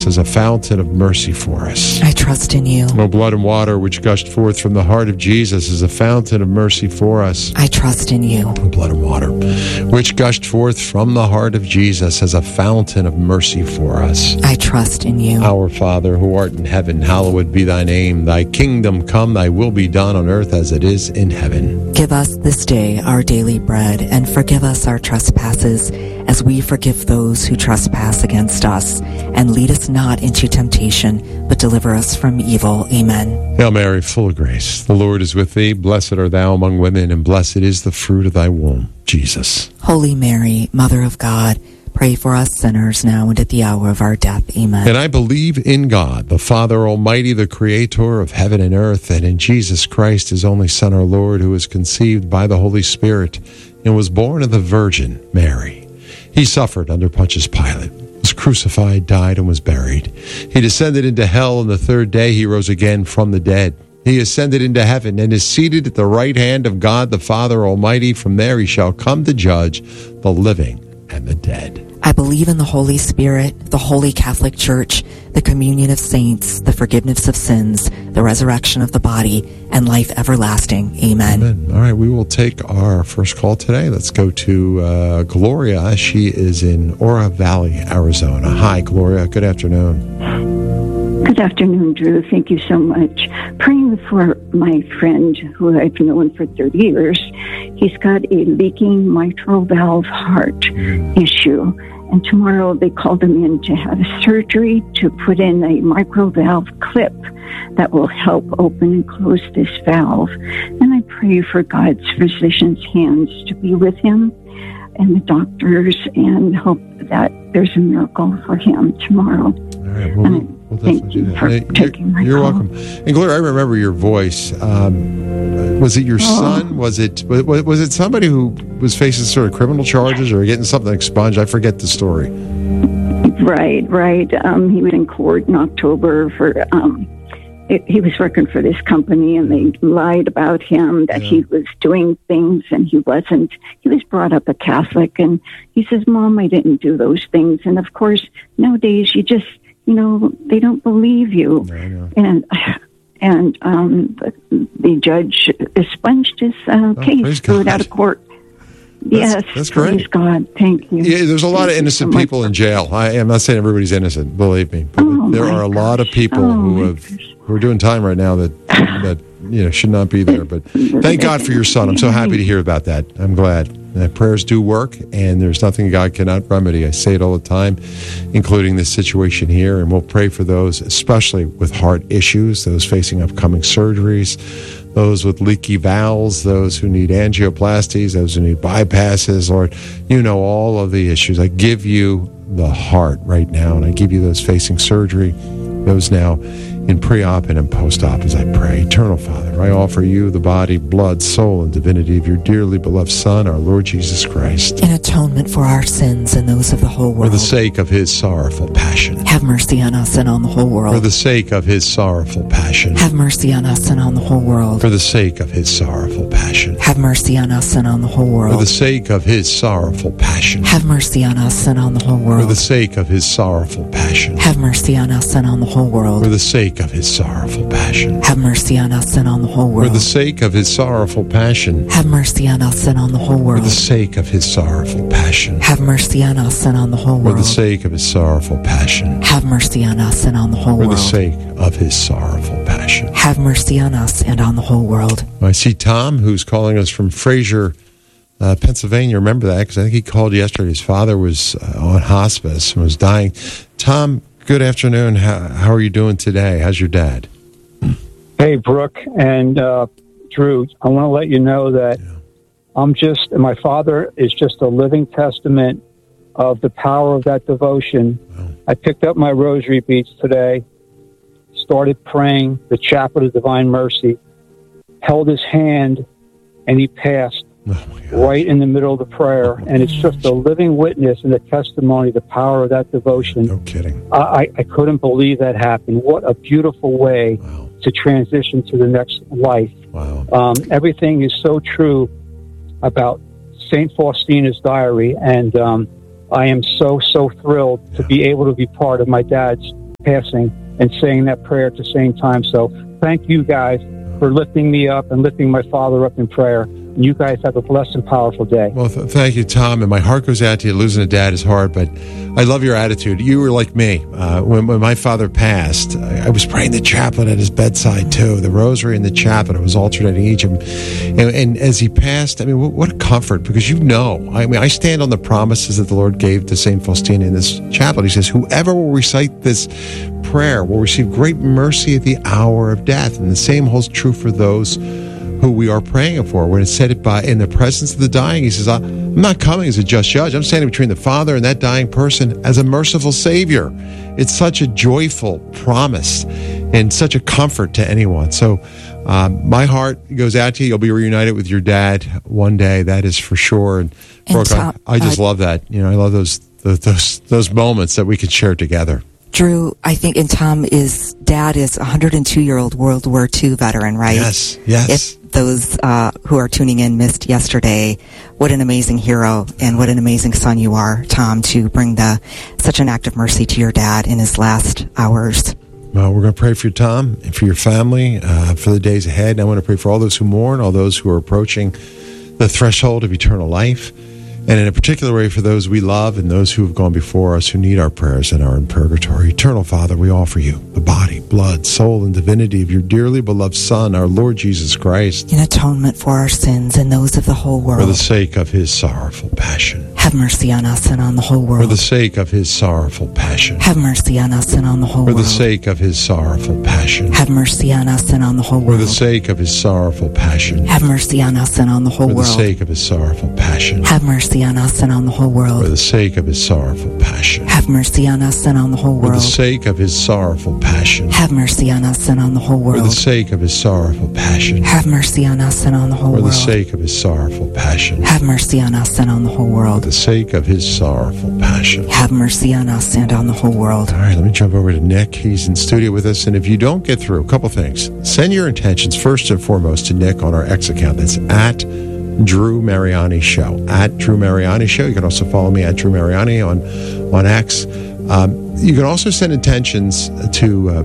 as a fountain of mercy for us. I trust in you. O blood and water which gushed forth from the heart of Jesus as a fountain of mercy for us. I trust in you. O blood and water which gushed forth from the heart of Jesus as a fountain of mercy for us. I trust in you. Our Father, who art in heaven, hallowed be thy name. Thy kingdom come, thy will be done on earth as it is in heaven. Give us this day our daily bread, and forgive us our trespasses, as we forgive those who trespass against us. And lead us not into temptation, but deliver us from evil. Amen. Hail Mary, full of grace, the Lord is with thee. Blessed art thou among women, and blessed is the fruit of thy womb, Jesus. Holy Mary, Mother of God, pray for us sinners now and at the hour of our death. Amen. And I believe in God, the Father Almighty, the Creator of heaven and earth, and in Jesus Christ, his only Son, our Lord, who was conceived by the Holy Spirit and was born of the Virgin Mary. He suffered under Pontius Pilate, was crucified, died, and was buried. He descended into hell, and the third day he rose again from the dead. He ascended into heaven and is seated at the right hand of God the Father Almighty. From there he shall come to judge the living and the dead. I believe in the Holy Spirit, the Holy Catholic Church, the communion of saints, the forgiveness of sins, the resurrection of the body, and life everlasting. Amen. Amen. All right, we will take our first call today. Let's go to Gloria. She is in Oro Valley, Arizona. Hi, Gloria. Good afternoon. Good afternoon, Drew. Thank you so much. Praying for my friend who I've known for 30 years. He's got a leaking mitral valve heart issue. And tomorrow they called him in to have surgery to put in a microvalve clip that will help open and close this valve. And I pray for God's physician's hands to be with him and the doctors, and hope that there's a miracle for him tomorrow. All right, we'll definitely do that. For taking my You're call. welcome. And Gloria, I remember your voice. Was it your son? Was it somebody who was facing sort of criminal charges or getting something expunged? I forget the story. Right. He was in court in October for, he was working for this company, and they lied about him that he was doing things and he wasn't. He was brought up a Catholic, and he says, Mom, I didn't do those things. And of course, nowadays you just, they don't believe you. And the judge expunged his case, threw it out of court. That's great. Praise God. Thank you. Yeah, there's a lot of innocent people in jail. I am not saying everybody's innocent, believe me. But there are a lot of people who are doing time right now that should not be there. But thank God for your son. I'm so happy to hear about that. I'm glad. Prayers do work, and there's nothing God cannot remedy. I say it all the time, including this situation here. And we'll pray for those, especially with heart issues, those facing upcoming surgeries, those with leaky valves, those who need angioplasties, those who need bypasses. Lord, you know all of the issues. I give you the heart right now, and I give you those facing surgery, those now in pre-op and in post-op as I pray. Eternal Father, I offer you the body, blood, soul, and divinity of your dearly beloved Son, our Lord Jesus Christ, in atonement for our sins and those of the whole world. For the sake of his sorrowful passion. Have mercy on us and on the whole world. For the sake of his sorrowful passion. Have mercy on us and on the whole world. For the sake of his sorrowful passion. Have mercy on us and on the whole world. For the sake of his sorrowful passion. Have mercy on us and on the whole world. For the sake of his sorrowful passion. Have mercy on us and on the whole world. For the sake of his sorrowful passion. Have mercy on us and on the whole world. For the sake of his sorrowful passion. Have mercy on us and on the whole world. For the sake of his sorrowful passion. Have mercy on us and on the whole world. For the sake of his sorrowful passion. Have mercy on us and on the whole world. For the sake of his sorrowful passion. Have mercy on us and on the whole world. I see Tom, who's calling us from Fraser, Pennsylvania. Remember that, because I think he called yesterday. His father was on hospice and was dying. Tom, good afternoon. How are you doing today? How's your dad? Hey, Brooke and Drew, I want to let you know that my father is just a living testament of the power of that devotion. Wow. I picked up my rosary beads today, started praying the Chaplet of Divine Mercy, held his hand, and he passed right in the middle of the prayer. And it's just a living witness and a testimony of the power of that devotion. No kidding. I couldn't believe that happened. What a beautiful way to transition to the next life. Wow. Everything is so true about St. Faustina's diary, and I am so thrilled to be able to be part of my dad's passing and saying that prayer at the same time. So thank you guys for lifting me up and lifting my father up in prayer. And you guys have a blessed and powerful day. Well, thank you, Tom. And my heart goes out to you. Losing a dad is hard, but I love your attitude. You were like me. When my father passed, I was praying the chaplain at his bedside, too. The rosary and the chaplain. I was alternating each. And as he passed, I mean, what a comfort, because I stand on the promises that the Lord gave to St. Faustina in this chaplet. He says, whoever will recite this prayer will receive great mercy at the hour of death. And the same holds true for those who we are praying for. When it's said it in the presence of the dying, he says, I'm not coming as a just judge. I'm standing between the Father and that dying person as a merciful Savior. It's such a joyful promise and such a comfort to anyone. So my heart goes out to you. You'll be reunited with your dad one day. That is for sure. And Brooke, I just love that. I love those moments that we can share together. Drew, I think, and Tom's dad is a 102-year-old World War II veteran, right? Yes. If those who are tuning in missed yesterday, what an amazing hero and what an amazing son you are, Tom, to bring such an act of mercy to your dad in his last hours. Well, we're going to pray for you, Tom, and for your family, for the days ahead. And I want to pray for all those who mourn, all those who are approaching the threshold of eternal life. And in a particular way for those we love and those who have gone before us who need our prayers and are in purgatory. Eternal Father, we offer you the body, blood, soul, and divinity of your dearly beloved Son, our Lord Jesus Christ, in atonement for our sins and those of the whole world. For the sake of his sorrowful passion. Have mercy on us and on the whole world. For the sake of his sorrowful passion. Have mercy on us and on the whole world. For the sake of his sorrowful passion. Have mercy on us and on the whole world. For the sake of his sorrowful passion. Have mercy on us and on the whole world. For the sake of his sorrowful passion. Have mercy on us and on the whole world. For the sake of his sorrowful passion. Have mercy on us and on the whole world. For the sake of his sorrowful passion. Have mercy on us and on the whole world. For the sake of his sorrowful passion. Have mercy on us and on the whole world. For the sake of his sorrowful passion. Have mercy on us and on the whole world. For the sake of his sorrowful passion. Have mercy on us and on the whole world. All right, let me jump over to Nick. He's in studio with us. And if you don't get through, a couple things. Send your intentions first and foremost to Nick on our X account. That's at Drew Mariani Show. At Drew Mariani Show. You can also follow me at Drew Mariani on X. You can also send intentions to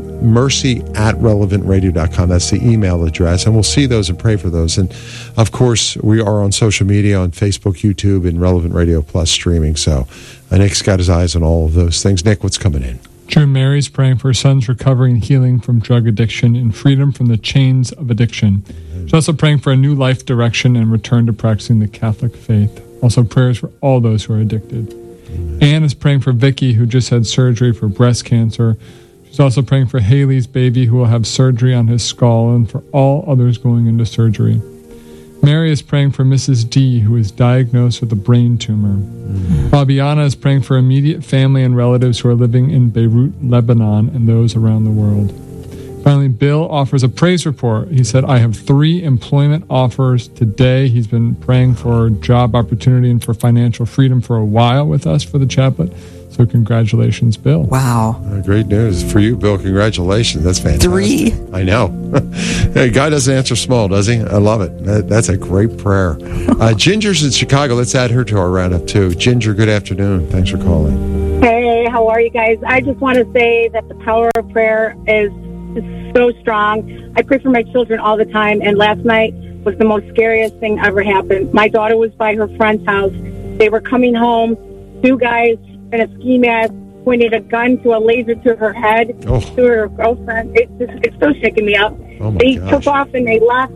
mercy@relevantradio.com. That's the email address. And we'll see those and pray for those. And, of course, we are on social media, on Facebook, YouTube, and Relevant Radio Plus streaming. So Nick's got his eyes on all of those things. Nick, what's coming in? Drew, Mary's praying for her son's recovery and healing from drug addiction and freedom from the chains of addiction. She's also praying for a new life direction and return to practicing the Catholic faith. Also prayers for all those who are addicted. Anne is praying for Vicky, who just had surgery for breast cancer. She's also praying for Haley's baby, who will have surgery on his skull, and for all others going into surgery. Mary is praying for Mrs. D, who is diagnosed with a brain tumor. Fabiana is praying for immediate family and relatives who are living in Beirut, Lebanon, and those around the world. Finally, Bill offers a praise report. He said, I have 3 employment offers today. He's been praying for job opportunity and for financial freedom for a while with us for the chaplet. So congratulations, Bill. Wow. Great news for you, Bill. Congratulations. That's fantastic. 3. I know. Hey, God doesn't answer small, does he? I love it. That's a great prayer. Ginger's in Chicago. Let's add her to our roundup, too. Ginger, good afternoon. Thanks for calling. Hey, how are you guys? I just want to say that the power of prayer is so strong. I pray for my children all the time, and last night was the most scariest thing ever happened. My daughter was by her friend's house. They were coming home. 2 guys in a ski mask pointed a gun to a laser to her head, to her girlfriend. It's still shaking me up. They took off and they left.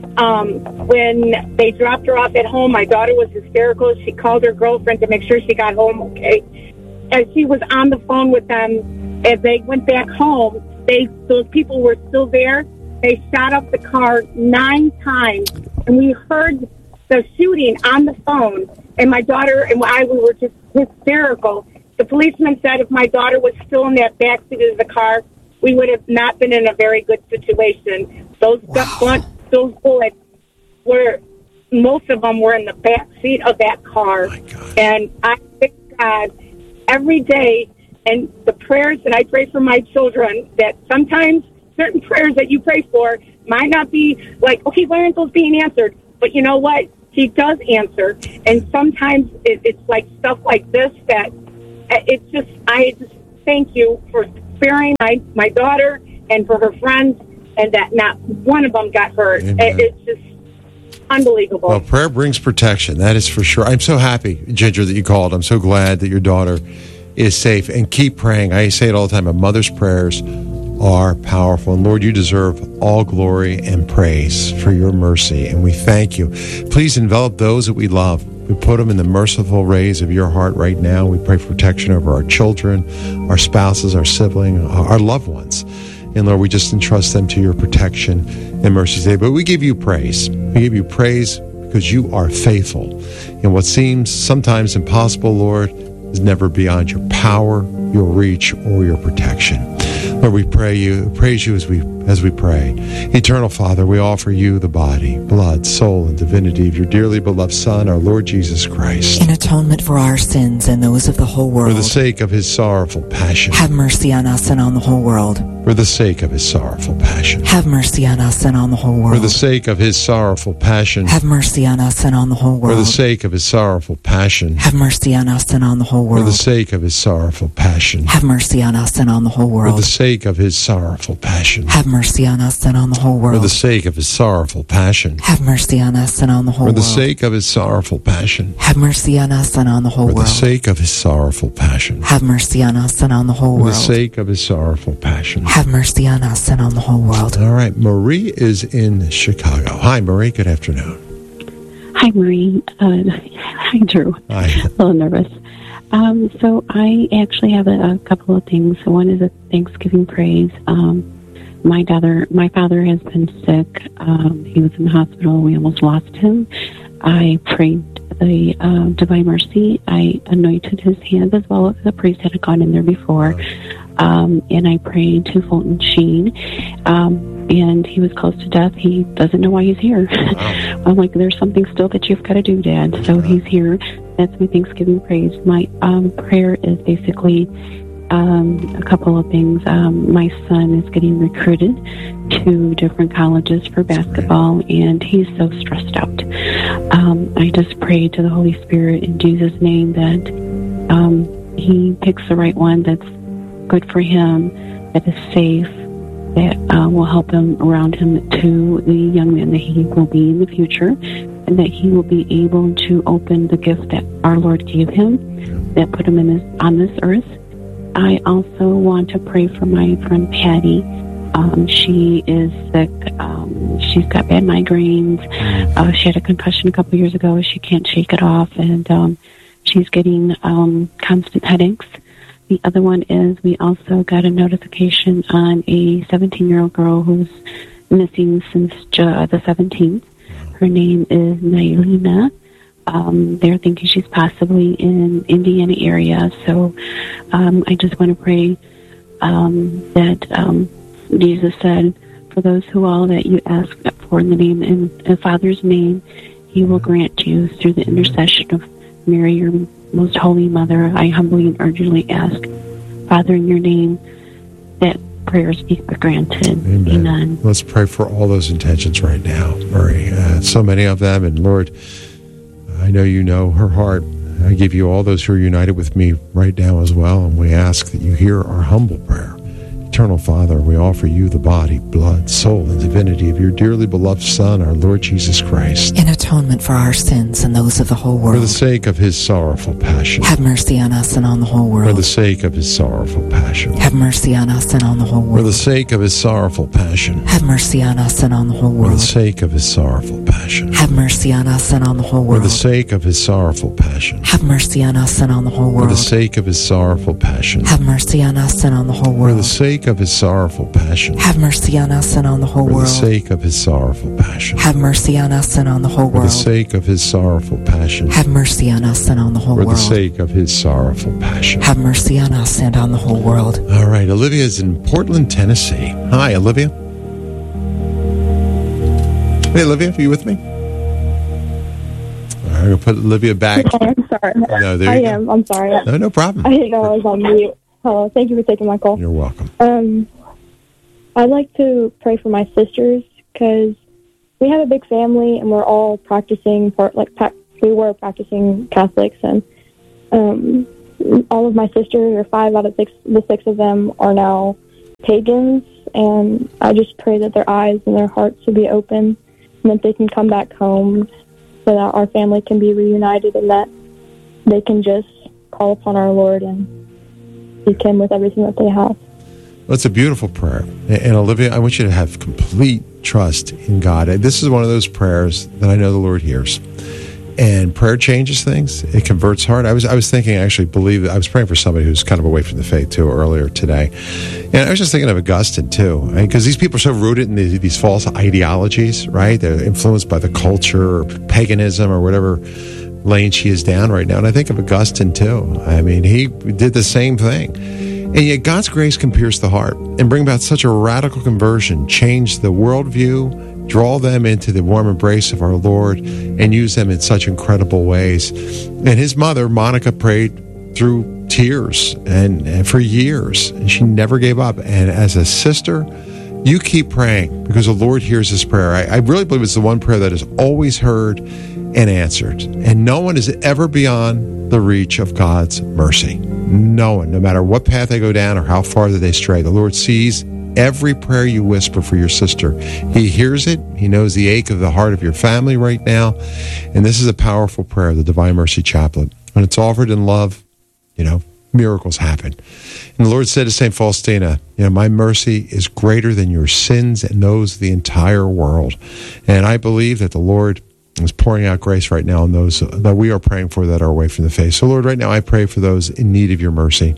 When they dropped her off at home, my daughter was hysterical. She called her girlfriend to make sure she got home okay. As she was on the phone with them, as they went back home, those people were still there. They shot up the car 9 times, and we heard the shooting on the phone. And my daughter and we were just hysterical. The policeman said if my daughter was still in that backseat of the car, we would have not been in a very good situation. Those bullets were, most of them were in the backseat of that car. And I thank God every day. And the prayers that I pray for my children, that sometimes certain prayers that you pray for might not be like, okay, why aren't those being answered? But you know what? He does answer. And sometimes it's like stuff like this that it's just, I just thank you for sparing my daughter and for her friends, and that not one of them got hurt. It's just unbelievable. Well, prayer brings protection. That is for sure. I'm so happy, Ginger, that you called. I'm so glad that your daughter is safe. And keep praying. I say it all the time. A mother's prayers are powerful. And Lord, you deserve all glory and praise for your mercy. And we thank you. Please envelop those that we love. We put them in the merciful rays of your heart right now. We pray for protection over our children, our spouses, our siblings, our loved ones. And Lord, we just entrust them to your protection and mercy today. But we give you praise. We give you praise because you are faithful. And what seems sometimes impossible, Lord, is never beyond your power, your reach, or your protection. Lord, we praise you as we pray. Eternal Father, we offer you the body, blood, soul, and divinity of your dearly beloved Son, our Lord Jesus Christ. In atonement for our sins and those of the whole world. For the sake of his sorrowful passion. Have mercy on us and on the whole world. For the sake of his sorrowful passion. Have mercy on us and on the whole world. For the sake of his sorrowful passion. Have mercy on us and on the whole world. For the sake of his sorrowful passion. Have mercy on us and on the whole world. For the sake of his sorrowful passion. Have mercy on us and on the whole world. For the sake of his sorrowful passion. Have mercy on us and on the whole world. For the sake of his sorrowful passion. Have mercy on us and on the whole For world. the sake of his sorrowful passion. Have mercy on us and on the whole For world. the sake of his sorrowful passion. Have mercy on us and on the whole For world. the sake of his sorrowful passion. Have mercy on us and on the whole world. All right, Marie is in Chicago. Hi, Marie. Good afternoon. Hi, Marie. Hi, Drew. Hi. A little nervous. So I actually have a couple of things. One is a Thanksgiving praise. My father has been sick. He was in the hospital. We almost lost him. I prayed the Divine Mercy. I anointed his hands as well as the priest had gone in there before. And I prayed to Fulton Sheen. And he was close to death. He doesn't know why he's here. Wow. I'm like, there's something still that you've got to do, Dad. So he's here. That's my Thanksgiving praise. My prayer is basically a couple of things. My son is getting recruited to different colleges for basketball, and he's so stressed out. I just pray to the Holy Spirit in Jesus' name that he picks the right one that's good for him, that is safe, that will help him around him to the young man that he will be in the future, and that he will be able to open the gift that our Lord gave him, that put him on this earth. I also want to pray for my friend Patty. She is sick. She's got bad migraines. She had a concussion a couple years ago. She can't shake it off, and she's getting constant headaches. The other one is we also got a notification on a 17-year-old girl who's missing since the 17th. Her name is Nailina. They're thinking she's possibly in Indiana area. So I just want to pray that Jesus said, for those who all that you ask for in the name in the Father's name, he will grant you through the intercession of Mary, your most holy mother. I humbly and urgently ask, Father, in your name, that prayers be granted. Amen. Let's pray for all those intentions right now, Marie. So many of them, and Lord, I know you know her heart. I give you all those who are united with me right now as well, and we ask that you hear our humble prayer. Eternal Father, we offer you the body, blood, soul, and divinity of your dearly beloved Son, our Lord Jesus Christ. In atonement for our sins and those of the whole world. For the sake of his sorrowful passion. Have mercy on us and on the whole world. For the sake of his sorrowful passion. Have mercy on us and on the whole world. For the sake of his sorrowful passion. Have mercy on us and on the whole world. For the sake of his sorrowful passion. Have mercy on us and on the whole world. For the sake of his sorrowful passion. Have mercy on us and on the whole world. For the sake of his sorrowful passion. Have mercy on us and on the whole world. For the sake of his sorrowful passion. Have mercy on us and on the whole world. For the sake of his sorrowful passion. Have mercy on us and on the whole world. For the sake of his sorrowful passion. Have mercy on us and on the whole world. For world. the sake of his sorrowful passion. Have mercy on us and on the whole world. All right, Olivia's in Portland, Tennessee. Hi, Olivia. Hey, Olivia, are you with me? All right, I'm going to put Olivia back. Okay, I'm sorry. No, there I you am. go. I'm sorry. No problem. I didn't know I was on mute. Hello. Thank you for taking my call. You're welcome. I'd like to pray for my sisters because we have a big family and we're all practicing we were practicing Catholics, and all of my sisters, or 5 out of 6, the 6 of them are now pagans, and I just pray that their eyes and their hearts will be open and that they can come back home so that our family can be reunited and that they can just call upon our Lord and seek Him with everything that they have. Well, it's a beautiful prayer. And Olivia, I want you to have complete trust in God. This is one of those prayers that I know the Lord hears. And prayer changes things. It converts heart. I was thinking, actually, I was praying for somebody who's kind of away from the faith, too, earlier today. And I was just thinking of Augustine, too, because these people are so rooted in these false ideologies, right? They're influenced by the culture or paganism or whatever lane she is down right now. And I think of Augustine, too. I mean, he did the same thing. And yet God's grace can pierce the heart and bring about such a radical conversion, change the worldview, draw them into the warm embrace of our Lord, and use them in such incredible ways. And his mother, Monica, prayed through tears and for years, and she never gave up. And as a sister, you keep praying because the Lord hears this prayer. I really believe it's the one prayer that is always heard and answered. And no one is ever beyond the reach of God's mercy. No one, no matter what path they go down or how far that they stray. The Lord sees every prayer you whisper for your sister. He hears it. He knows the ache of the heart of your family right now. And this is a powerful prayer, the Divine Mercy Chaplet. When it's offered in love, miracles happen. And the Lord said to St. Faustina, my mercy is greater than your sins and those of the entire world. And I believe that the Lord is pouring out grace right now on those that we are praying for that are away from the faith. So, Lord, right now I pray for those in need of your mercy.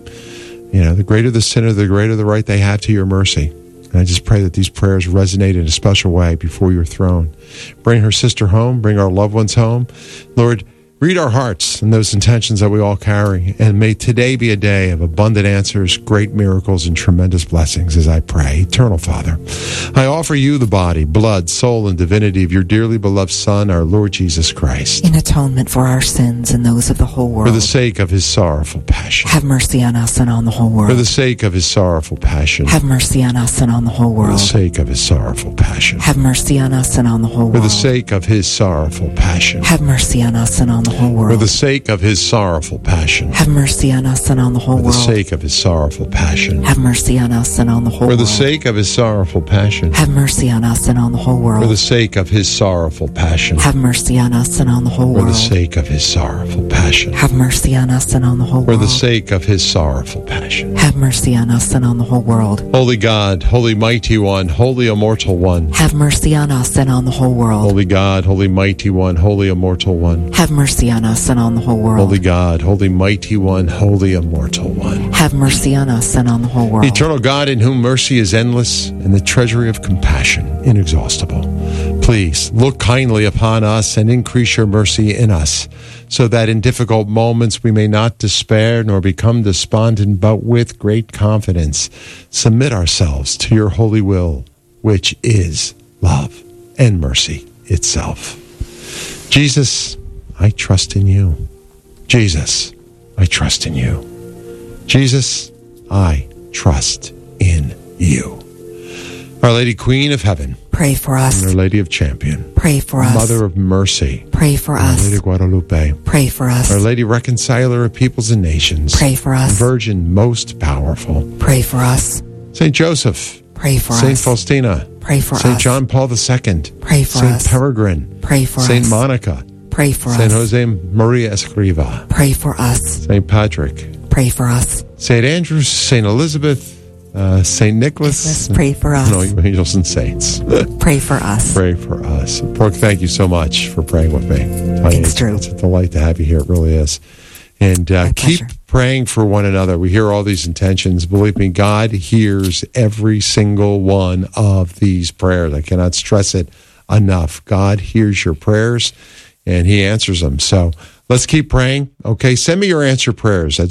The greater the sinner, the greater the right they have to your mercy. And I just pray that these prayers resonate in a special way before your throne. Bring her sister home. Bring our loved ones home. Lord, read our hearts and those intentions that we all carry. And may today be a day of abundant answers, great miracles, and tremendous blessings as I pray. Eternal Father, I offer you the body, blood, soul, and divinity of your dearly beloved Son, our Lord Jesus Christ. In atonement for our sins and those of the whole world. For the sake of his sorrowful passion. Have mercy on us and on the whole world. For the sake of his sorrowful passion. Have mercy on us and on the whole world. For the sake of his sorrowful passion. Have mercy on us and on the whole world. For the sake of his sorrowful passion. Have mercy on us and on the whole world. For the sake of his sorrowful passion. Have mercy on us and on the whole world. For the sake of his sorrowful passion. Have mercy on us and on the whole world. For the sake of his sorrowful passion. Have mercy on us and on the whole world. For the sake of his sorrowful passion. Have mercy on us and on the whole world. For the sake of his sorrowful passion. Have mercy on us and on the whole world. For the sake of his sorrowful passion. Have mercy on us and on the whole world. Holy God, holy mighty one, holy immortal one. Have mercy on us and on the whole world. Holy God, holy mighty one, holy immortal one. Have mercy on us and on the whole world. Holy God, holy mighty one, holy immortal one. Have mercy on us and on the whole world. Eternal God, in whom mercy is endless and the treasury of compassion inexhaustible. Please look kindly upon us and increase your mercy in us, so that in difficult moments we may not despair nor become despondent, but with great confidence submit ourselves to your holy will, which is love and mercy itself. Jesus, I trust in you. Jesus, I trust in you. Jesus, I trust in you. Our Lady Queen of Heaven, pray for us. And Our Lady of Champion, pray for us. Mother of Mercy, pray for us. Our Lady Guadalupe, pray for us. Our Lady Reconciler of Peoples and Nations, pray for us. Virgin most powerful, pray for us. Saint Joseph, pray for us. Saint Faustina, pray for us. Saint John Paul II, pray for Saint us. Peregrine, pray for us. Saint Monica, pray for Saint us. Jose Maria Escriva, pray for us. Saint Patrick, pray for us. Saint Andrew, Saint Elizabeth, Saint Nicholas, pray for us. No, angels and saints. Pray for us. Pray for us. Brooke, thank you so much for praying with me. Thanks, Drew. It's a delight to have you here. It really is. And keep praying for one another. We hear all these intentions. Believe me, God hears every single one of these prayers. I cannot stress it enough. God hears your prayers, and he answers them. So let's keep praying. Okay, send me your answer prayers. That's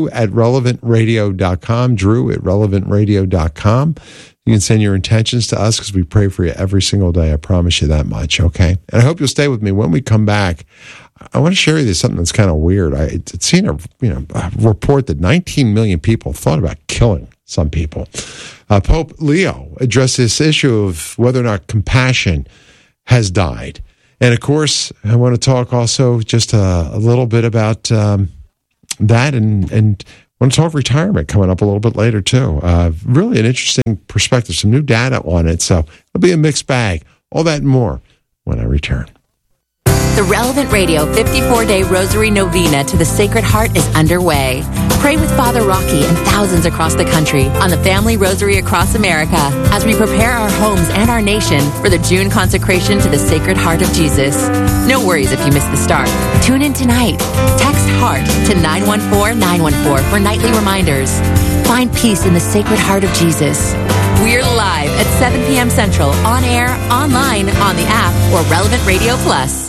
drew@relevantradio.com, drew@relevantradio.com. You can send your intentions to us because we pray for you every single day. I promise you that much, okay? And I hope you'll stay with me. When we come back, I want to share with you something that's kind of weird. I'd seen a report that 19 million people thought about killing some people. Pope Leo addressed this issue of whether or not compassion has died. And, of course, I want to talk also just a little bit about that and I want to talk retirement coming up a little bit later, too. Really an interesting perspective, some new data on it. So it'll be a mixed bag. All that and more when I return. The Relevant Radio 54-Day Rosary Novena to the Sacred Heart is underway. Pray with Father Rocky and thousands across the country on the Family Rosary Across America as we prepare our homes and our nation for the June consecration to the Sacred Heart of Jesus. No worries if you miss the start. Tune in tonight. Text HEART to 914-914 for nightly reminders. Find peace in the Sacred Heart of Jesus. We're live at 7 p.m. Central, on air, online, on the app, or Relevant Radio Plus.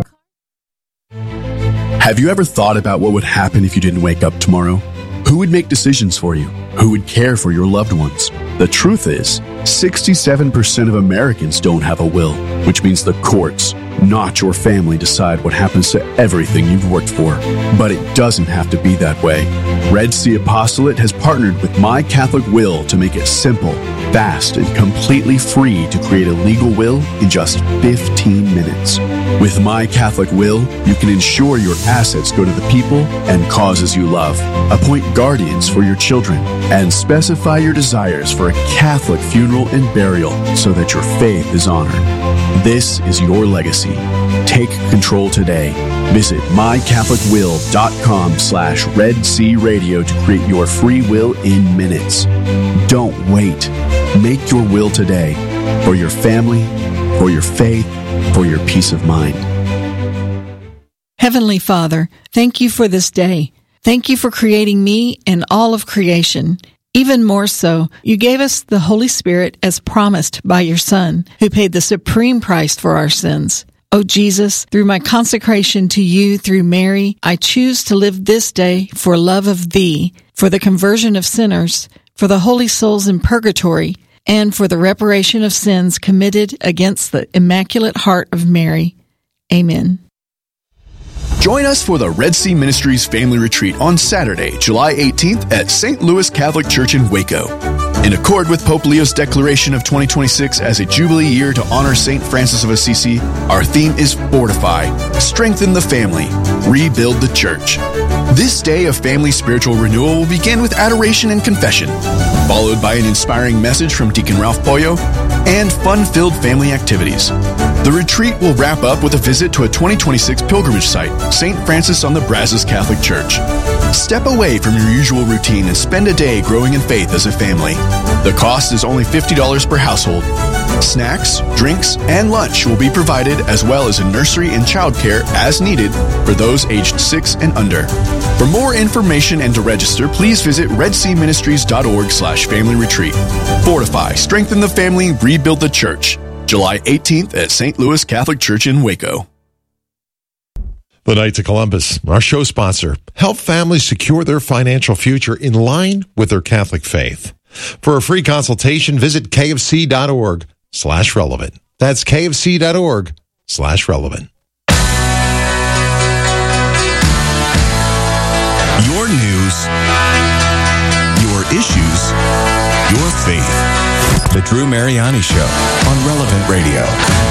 Have you ever thought about what would happen if you didn't wake up tomorrow? Who would make decisions for you? Who would care for your loved ones? The truth is, 67% of Americans don't have a will, which means the courts, not your family, decide what happens to everything you've worked for. But it doesn't have to be that way. Red Sea Apostolate has partnered with My Catholic Will to make it simple, fast, and completely free to create a legal will in just 15 minutes. With My Catholic Will, you can ensure your assets go to the people and causes you love, appoint guardians for your children, and specify your desires for a Catholic funeral and burial so that your faith is honored. This is your legacy. Take control today. Visit mycatholicwill.com/Red Sea Radio to create your free will in minutes. Don't wait. Make your will today for your family, for your faith, for your peace of mind. Heavenly Father, thank you for this day. Thank you for creating me and all of creation. Even more so, you gave us the Holy Spirit as promised by your Son, who paid the supreme price for our sins. Oh Jesus, through my consecration to you through Mary, I choose to live this day for love of thee, for the conversion of sinners, for the holy souls in purgatory, and for the reparation of sins committed against the Immaculate Heart of Mary. Amen. Join us for the Red Sea Ministries Family Retreat on Saturday, July 18th at St. Louis Catholic Church in Waco. In accord with Pope Leo's declaration of 2026 as a Jubilee year to honor St. Francis of Assisi, our theme is Fortify, Strengthen the Family, Rebuild the Church. This day of family spiritual renewal will begin with adoration and confession, followed by an inspiring message from Deacon Ralph Pollo, and fun-filled family activities. The retreat will wrap up with a visit to a 2026 pilgrimage site, St. Francis on the Brazos Catholic Church. Step away from your usual routine and spend a day growing in faith as a family. The cost is only $50 per household. Snacks, drinks, and lunch will be provided, as well as a nursery and childcare as needed for those aged 6 and under. For more information and to register, please visit redseaministries.org/family retreat. Fortify, strengthen the family, rebuild the church. July 18th at St. Louis Catholic Church in Waco. The Knights of Columbus, our show sponsor, help families secure their financial future in line with their Catholic faith. For a free consultation, visit kfc.org/relevant. That's kfc.org/relevant. Your news, your issues, your faith. The Drew Mariani Show on Relevant Radio.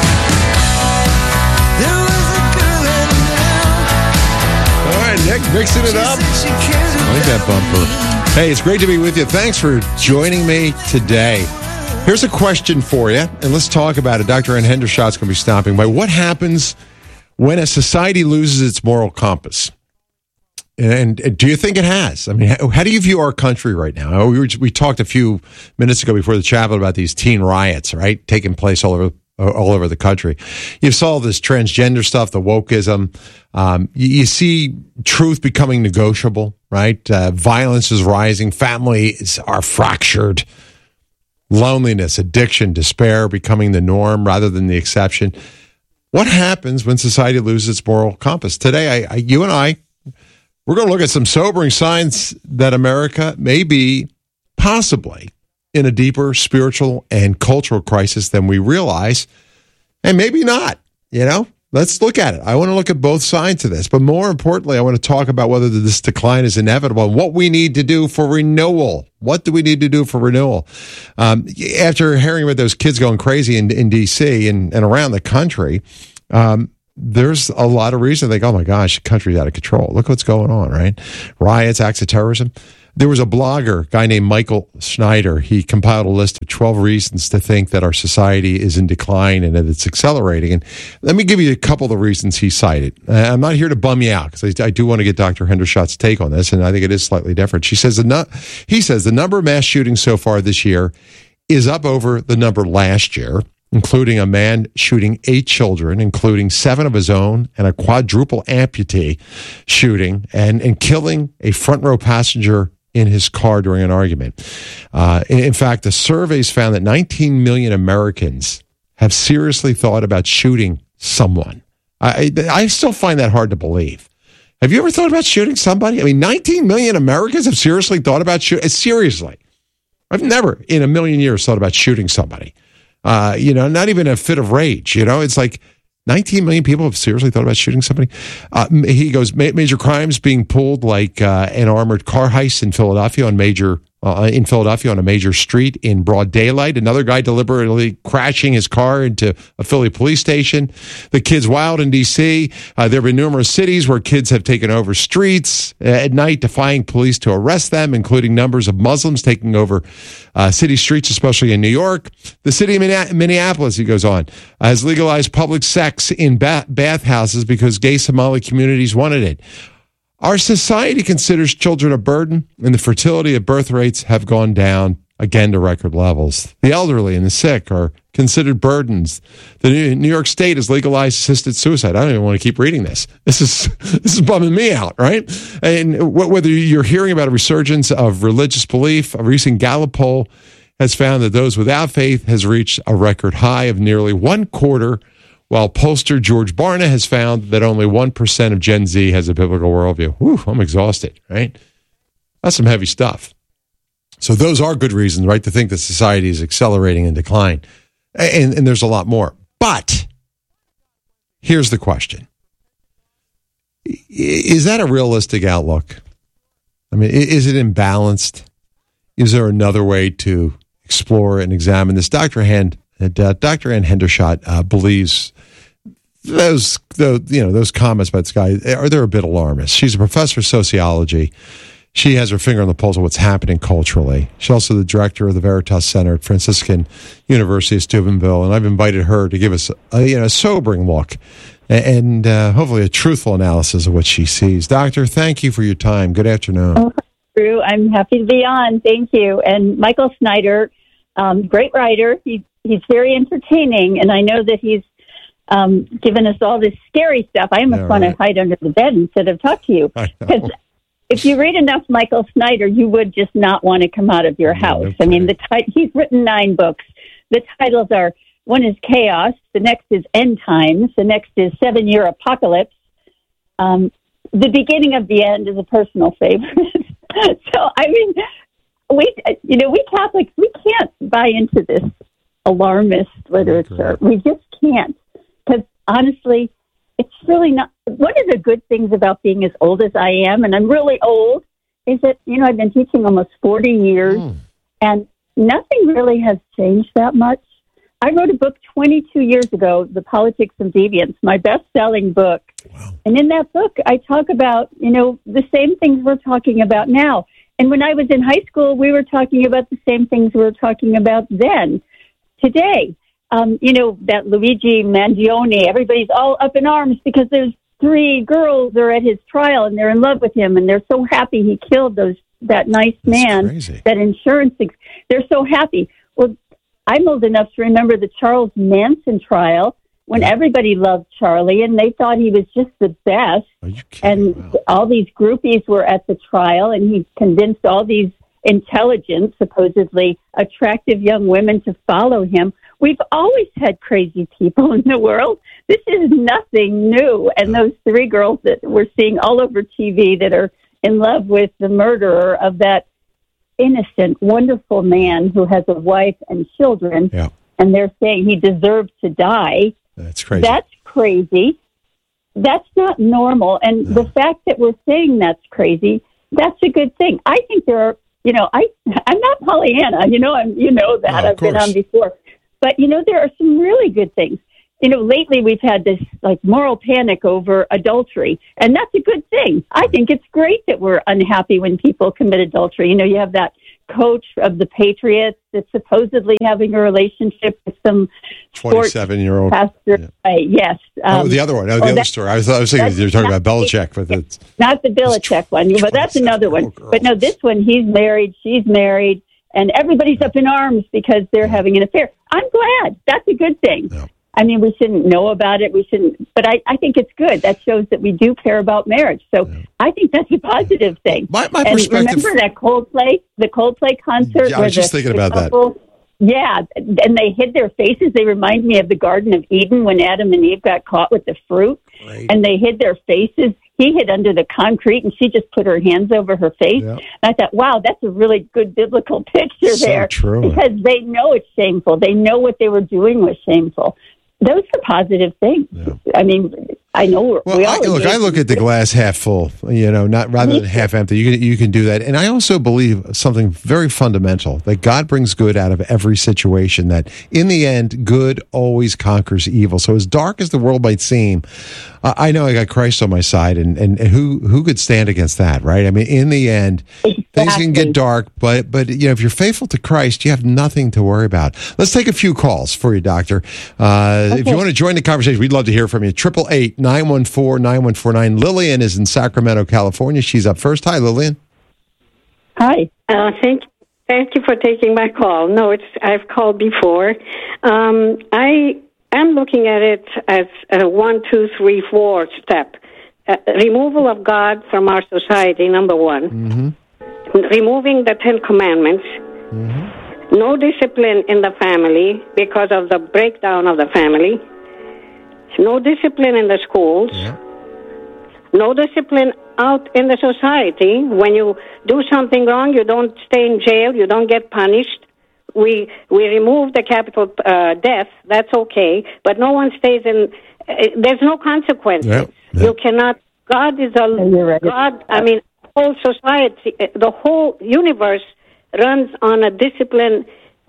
All right, Nick, mixing it up. I like that bumper. Hey, it's great to be with you. Thanks for joining me today. Here's a question for you, and let's talk about it. Dr. Ann Hendershot's going to be stopping by. What happens when a society loses its moral compass? And do you think it has? I mean, how do you view our country right now? We talked a few minutes ago before the chapel about these teen riots, right, taking place all over the country. You saw this transgender stuff, the wokeism. You see truth becoming negotiable, right? Violence is rising. Families are fractured. Loneliness, addiction, despair becoming the norm rather than the exception. What happens when society loses its moral compass? Today, you and I, we're going to look at some sobering signs that America may be possibly in a deeper spiritual and cultural crisis than we realize, and maybe not. Let's look at it. I want to look at both sides of this, but more importantly, I want to talk about whether this decline is inevitable and what we need to do for renewal. What do we need to do for renewal? After hearing about those kids going crazy in D.C. and around the country, there's a lot of reason to think, oh my gosh, the country's out of control. Look what's going on, right? Riots, acts of terrorism. There was a blogger, a guy named Michael Schneider. He compiled a list of 12 reasons to think that our society is in decline and that it's accelerating. And let me give you a couple of the reasons he cited. I'm not here to bum you out because I do want to get Dr. Hendershot's take on this, and I think it is slightly different. He says the number of mass shootings so far this year is up over the number last year, including a man shooting 8 children, including 7 of his own, and a quadruple amputee shooting, and killing a front row passenger in his car during an argument. In fact, the surveys found that 19 million Americans have seriously thought about shooting someone. I still find that hard to believe. Have you ever thought about shooting somebody? I mean, 19 million Americans have seriously thought about shooting. Seriously. I've never in a million years thought about shooting somebody. Not even a fit of rage. It's like 19 million people have seriously thought about shooting somebody. He goes, major crimes being pulled like an armored car heist in Philadelphia on a major street in broad daylight. Another guy deliberately crashing his car into a Philly police station. The kids wild in D.C. There have been numerous cities where kids have taken over streets at night, defying police to arrest them, including numbers of Muslims taking over city streets, especially in New York. The city of Minneapolis, he goes on, has legalized public sex in bathhouses because gay Somali communities wanted it. Our society considers children a burden, and the fertility of birth rates have gone down again to record levels. The elderly and the sick are considered burdens. The New York State has legalized assisted suicide. I don't even want to keep reading this. This is bumming me out, right? And whether you're hearing about a resurgence of religious belief, a recent Gallup poll has found that those without faith has reached a record high of nearly 1/4, while pollster George Barna has found that only 1% of Gen Z has a biblical worldview. Whew, I'm exhausted, right? That's some heavy stuff. So those are good reasons, right, to think that society is accelerating in decline. And there's a lot more. But here's the question. Is that a realistic outlook? I mean, is it imbalanced? Is there another way to explore and examine this? Dr. Ann Hendershot believes those comments about this guy they're a bit alarmist. She's a professor of sociology. She has her finger on the pulse of what's happening culturally. She's also the director of the Veritas Center at Franciscan University of Steubenville, and I've invited her to give us a sobering look and hopefully a truthful analysis of what she sees. Doctor, thank you for your time. Good afternoon. Oh, Drew, I'm happy to be on. Thank you. And Michael Schneider, great writer. He's very entertaining, and I know that he's given us all this scary stuff. I almost want to hide under the bed instead of talk to you. Because if you read enough Michael Schneider, you would just not want to come out of your house. Okay. I mean, he's written 9 books. The titles are, one is Chaos, the next is End Times, the next is 7-Year Apocalypse. The Beginning of the End is a personal favorite. So, I mean, we Catholics, we can't buy into this alarmist literature. We just can't. Because honestly, it's really not. One of the good things about being as old as I am, and I'm really old, is that, I've been teaching almost 40 years, and nothing really has changed that much. I wrote a book 22 years ago, The Politics of Deviance, my best-selling book. Wow. And in that book, I talk about, the same things we're talking about now. And when I was in high school, we were talking about the same things we were talking about then. Today, that Luigi Mangione, everybody's all up in arms because there's 3 girls are at his trial and they're in love with him and they're so happy he killed that nice man, that insurance. They're so happy. Well, I'm old enough to remember the Charles Manson trial when everybody loved Charlie and they thought he was just the best. And all these groupies were at the trial and he convinced all these intelligent, supposedly attractive young women to follow him. We've always had crazy people in the world. This is nothing new. And those 3 girls that we're seeing all over TV that are in love with the murderer of that innocent, wonderful man who has a wife and children, and they're saying he deserves to die. That's crazy. That's crazy. That's not normal. And the fact that we're saying that's crazy, that's a good thing. I think there are, I'm not Pollyanna, that I've been on before. But, there are some really good things. lately we've had this like moral panic over adultery, and that's a good thing. I think it's great that we're unhappy when people commit adultery. You have that coach of the Patriots that's supposedly having a relationship with some 27-year-old pastor. Yeah. Yes. The other one. The other story. I was thinking you were talking about Belichick, but it's not the Belichick one. But that's another one. But no, this one, he's married, she's married, and everybody's up in arms because they're having an affair. I'm glad. That's a good thing. Yeah. I mean, we shouldn't know about it. We shouldn't, but I think it's good. That shows that we do care about marriage. So I think that's a positive thing. My and perspective. Remember the Coldplay concert? Yeah, I was just thinking about that. Yeah, and they hid their faces. They remind me of the Garden of Eden when Adam and Eve got caught with the fruit. Right. And they hid their faces. He hid under the concrete, and she just put her hands over her face. Yeah. And I thought, wow, that's a really good biblical picture there. True. Because they know it's shameful. They know what they were doing was shameful. Those are positive things. Yeah. I mean, I know. I look at the glass half full. Not rather than half empty. You can do that, and I also believe something very fundamental, that God brings good out of every situation. That in the end, good always conquers evil. So as dark as the world might seem, I know I got Christ on my side, and who could stand against that, right? I mean, in the end, things can get dark, but if you're faithful to Christ, you have nothing to worry about. Let's take a few calls for you, Doctor. If you want to join the conversation, we'd love to hear from you. 888-914-9149. Lillian is in Sacramento, California. She's up first. Hi, Lillian. Hi. Thank you for taking my call. No, I've called before. I am looking at it as a 1, 2, 3, 4 step. Removal of God from our society, number one. Mm-hmm. Removing the 10 Commandments. Mm-hmm. No discipline in the family because of the breakdown of the family. No discipline in the schools. Yeah. No discipline out in the society. When you do something wrong, you don't stay in jail. You don't get punished. We remove the capital death. That's okay. But no one stays in. There's no consequences. Yeah. Yeah. You cannot. God is a God. I mean, whole society, the whole universe runs on a disciplined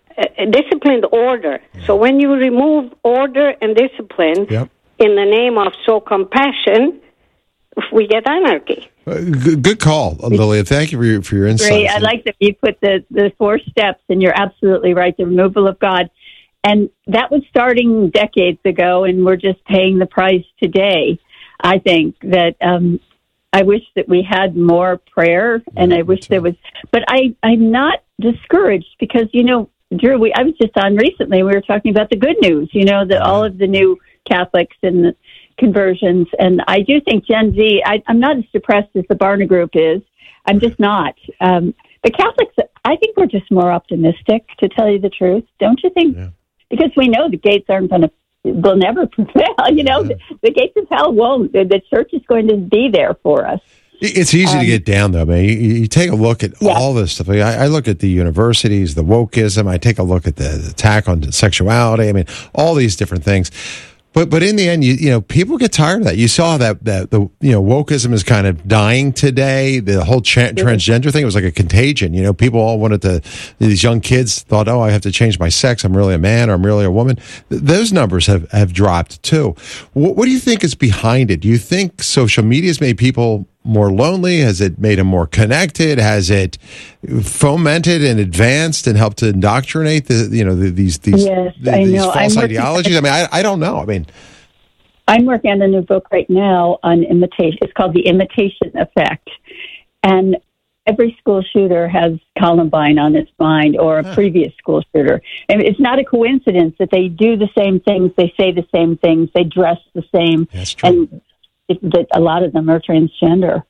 order. So when you remove order and discipline in the name of compassion, we get anarchy. Good call, Lillian. Thank you for your insight. Great. I like that you put the 4 steps, and you're absolutely right, the removal of God. And that was starting decades ago, and we're just paying the price today. I think that I wish that we had more prayer, and I wish there was. But I'm not discouraged because, Drew, I was just on recently. We were talking about the good news, that all of the new Catholics and the conversions. And I do think Gen Z, I'm not as depressed as the Barna Group is. I'm just not. The Catholics, I think we're just more optimistic, to tell you the truth. Don't you think? Yeah. Because we know the gates will never prevail. The gates of hell won't. The church is going to be there for us. It's easy to get down, though, man. You take a look at all this stuff. I look at the universities, the wokeism. I take a look at the attack on sexuality. I mean, all these different things. But in the end, people get tired of that. You saw that wokeism is kind of dying today. The whole transgender thing was like a contagion. People all these young kids thought, oh, I have to change my sex. I'm really a man or I'm really a woman. Those numbers have dropped too. What do you think is behind it? Do you think social media has made people more lonely? Has it made them more connected? Has it fomented and advanced and helped to indoctrinate these false ideologies? I mean, I don't know. I mean, I'm working on a new book right now on imitation. It's called The Imitation Effect, and every school shooter has Columbine on its mind, or a previous school shooter. And it's not a coincidence that they do the same things, they say the same things, they dress the same. That's true. And that a lot of them are transgender,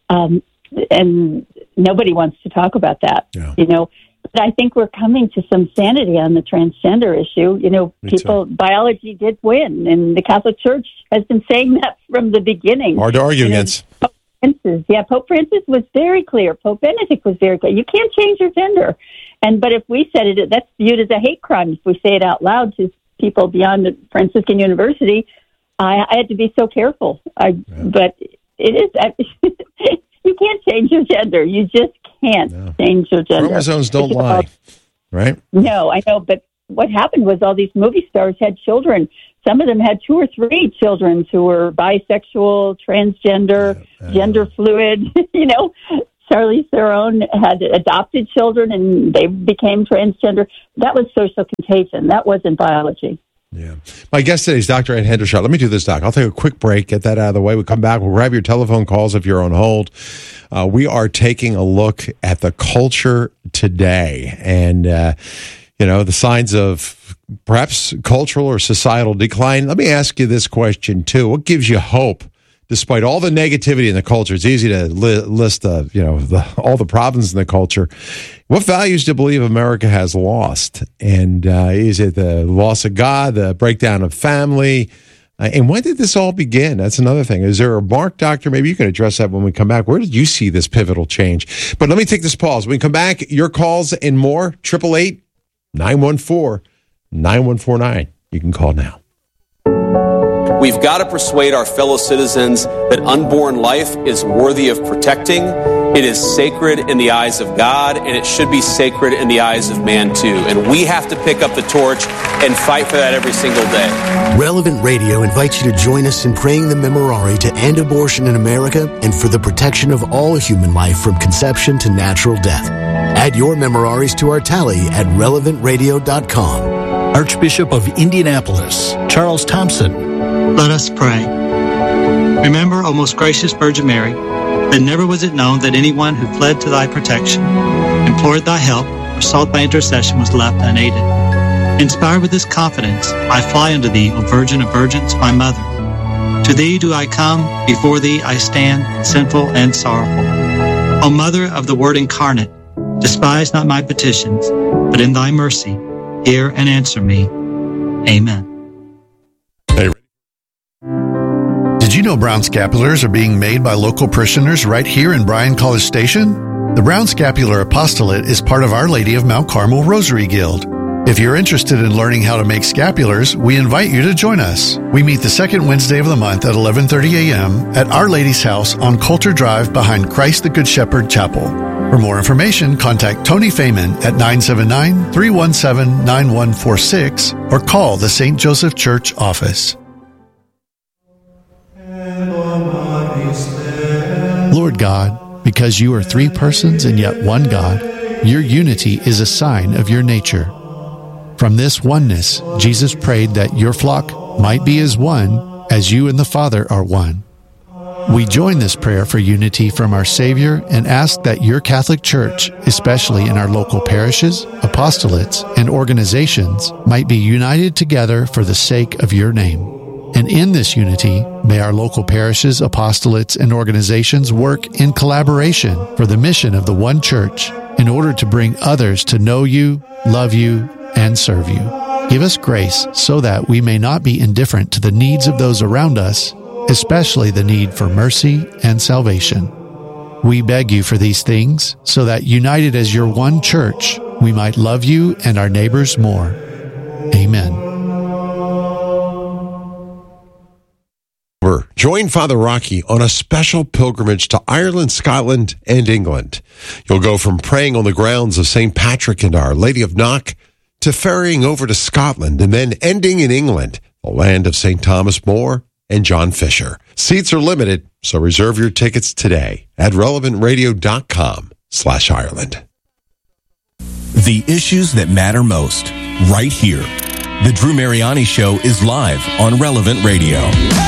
and nobody wants to talk about that. Yeah. But I think we're coming to some sanity on the transgender issue. Biology did win, and the Catholic Church has been saying that from the beginning. Hard to argue against. Pope Francis was very clear. Pope Benedict was very clear. You can't change your gender, but if we said it, that's viewed as a hate crime. If we say it out loud to people beyond the Franciscan University. I had to be so careful. But it is. You can't change your gender. You just can't change your gender. Chromosomes don't lie, right? No, I know. But what happened was all these movie stars had children. Some of them had 2 or 3 children who were bisexual, transgender, gender fluid. Charlize Theron had adopted children and they became transgender. That was social contagion. That wasn't biology. Yeah. My guest today is Dr. Ann Hendershot. Let me do this, Doc. I'll take a quick break, get that out of the way. We'll come back. We'll grab your telephone calls if you're on hold. We are taking a look at the culture today and, the signs of perhaps cultural or societal decline. Let me ask you this question, too. What gives you hope? Despite all the negativity in the culture, it's easy to list all the problems in the culture. What values do you believe America has lost? And is it the loss of God, the breakdown of family? And when did this all begin? That's another thing. Is there a mark, Doctor? Maybe you can address that when we come back. Where did you see this pivotal change? But let me take this pause. When we come back, your calls and more, 888-914-9149. You can call now. We've got to persuade our fellow citizens that unborn life is worthy of protecting. It is sacred in the eyes of God, and it should be sacred in the eyes of man, too. And we have to pick up the torch and fight for that every single day. Relevant Radio invites you to join us in praying the Memorare to end abortion in America and for the protection of all human life from conception to natural death. Add your Memoraries to our tally at relevantradio.com. Archbishop of Indianapolis, Charles Thompson. Let us pray. Remember, O most gracious Virgin Mary, that never was it known that anyone who fled to thy protection, implored thy help, or sought thy intercession was left unaided. Inspired with this confidence, I fly unto thee, O Virgin of Virgins, my mother. To thee do I come, before thee I stand, sinful and sorrowful. O Mother of the Word incarnate, despise not my petitions, but in thy mercy, hear and answer me. Amen. Did you know brown scapulars are being made by local parishioners right here in Bryan College Station? The Brown Scapular Apostolate is part of Our Lady of Mount Carmel Rosary Guild. If you're interested in learning how to make scapulars, we invite you to join us. We meet the second Wednesday of the month at 11:30 a.m. at Our Lady's House on Coulter Drive behind Christ the Good Shepherd Chapel. For more information, contact Tony Feynman at 979-317-9146 or call the St. Joseph Church office. Lord God, because you are 3 persons and yet one God, your unity is a sign of your nature. From this oneness, Jesus prayed that your flock might be as one, as you and the Father are one. We join this prayer for unity from our Savior and ask that your Catholic Church, especially in our local parishes, apostolates, and organizations, might be united together for the sake of your name. And in this unity, may our local parishes, apostolates, and organizations work in collaboration for the mission of the one church in order to bring others to know you, love you, and serve you. Give us grace so that we may not be indifferent to the needs of those around us, especially the need for mercy and salvation. We beg you for these things so that, united as your one church, we might love you and our neighbors more. Amen. Join Father Rocky on a special pilgrimage to Ireland, Scotland, and England. You'll go from praying on the grounds of St. Patrick and Our Lady of Knock to ferrying over to Scotland and then ending in England, the land of St. Thomas More and John Fisher. Seats are limited, so reserve your tickets today at relevantradio.com/Ireland. The issues that matter most, right here. The Drew Mariani Show is live on Relevant Radio.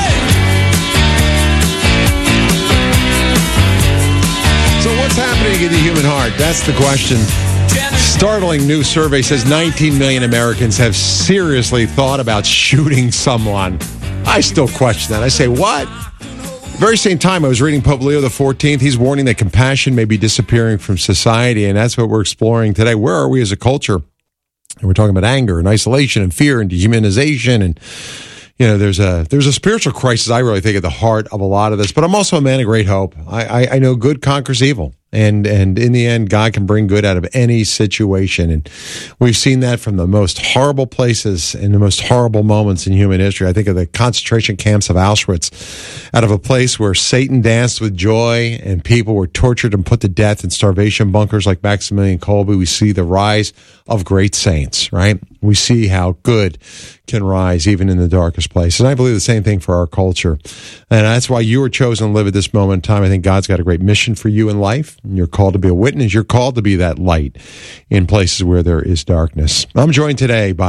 So what's happening in the human heart? That's the question. Startling new survey says 19 million Americans have seriously thought about shooting someone. I still question that. I say, what? Very same time, I was reading Pope Leo XIV. He's warning that compassion may be disappearing from society, and that's what we're exploring today. Where are we as a culture? And we're talking about anger and isolation and fear and dehumanization, and there's a spiritual crisis, I really think, at the heart of a lot of this. But I'm also a man of great hope. I know good conquers evil. And in the end, God can bring good out of any situation. And we've seen that from the most horrible places and the most horrible moments in human history. I think of the concentration camps of Auschwitz, out of a place where Satan danced with joy and people were tortured and put to death in starvation bunkers like Maximilian Kolbe. We see the rise of great saints, right? We see how good can rise even in the darkest place. And I believe the same thing for our culture. And that's why you were chosen to live at this moment in time. I think God's got a great mission for you in life. You're called to be a witness. You're called to be that light in places where there is darkness. I'm joined today by